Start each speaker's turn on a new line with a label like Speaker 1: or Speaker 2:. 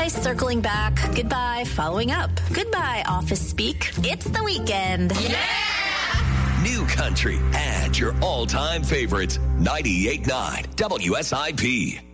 Speaker 1: Goodbye circling back. Goodbye following up. Goodbye office speak. It's the weekend.
Speaker 2: Yeah! New country and your all-time favorites. 98.9 WSIP.